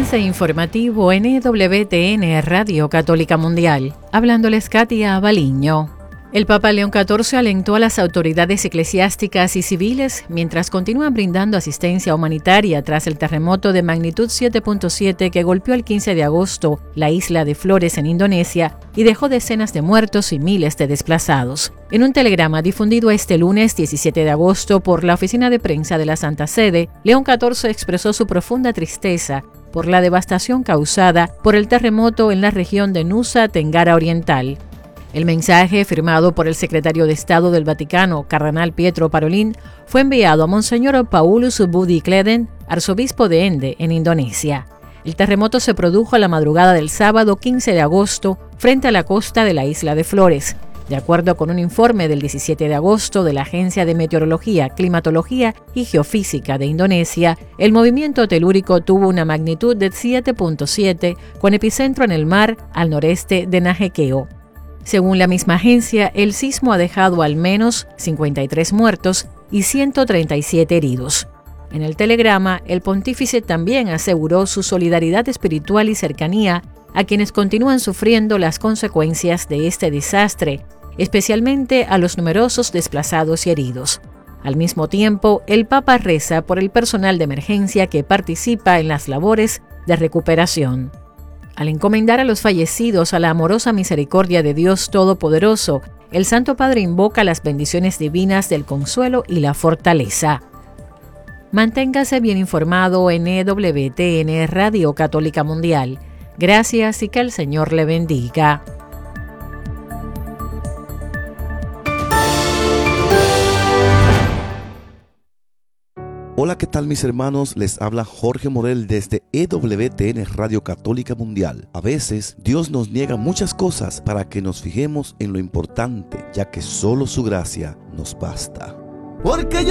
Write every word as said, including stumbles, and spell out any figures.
Avance informativo en E W T N Radio Católica Mundial. Hablándoles Katia Baliño. El Papa León catorce alentó a las autoridades eclesiásticas y civiles mientras continúan brindando asistencia humanitaria tras el terremoto de magnitud siete punto siete que golpeó el quince de agosto la isla de Flores en Indonesia y dejó decenas de muertos y miles de desplazados. En un telegrama difundido este lunes diecisiete de agosto por la oficina de prensa de la Santa Sede, León catorce expresó su profunda tristeza por la devastación causada por el terremoto en la región de Nusa Tenggara Oriental. El mensaje, firmado por el secretario de Estado del Vaticano, cardenal Pietro Parolin, fue enviado a Monseñor Paulus Budi Kleden, arzobispo de Ende, en Indonesia. El terremoto se produjo a la madrugada del sábado quince de agosto frente a la costa de la isla de Flores. De acuerdo con un informe del diecisiete de agosto de la Agencia de Meteorología, Climatología y Geofísica de Indonesia, el movimiento telúrico tuvo una magnitud de siete punto siete con epicentro en el mar al noreste de Nagekeo. Según la misma agencia, el sismo ha dejado al menos cincuenta y tres muertos y ciento treinta y siete heridos. En el telegrama, el pontífice también aseguró su solidaridad espiritual y cercanía a quienes continúan sufriendo las consecuencias de este desastre, especialmente a los numerosos desplazados y heridos. Al mismo tiempo, el Papa reza por el personal de emergencia que participa en las labores de recuperación. Al encomendar a los fallecidos a la amorosa misericordia de Dios Todopoderoso, el Santo Padre invoca las bendiciones divinas del consuelo y la fortaleza. Manténgase bien informado en E W T N Radio Católica Mundial. Gracias y que el Señor le bendiga. Hola, ¿qué tal mis hermanos? Les habla Jorge Morel desde E W T N Radio Católica Mundial. A veces Dios nos niega muchas cosas para que nos fijemos en lo importante, ya que solo su gracia nos basta. Porque yo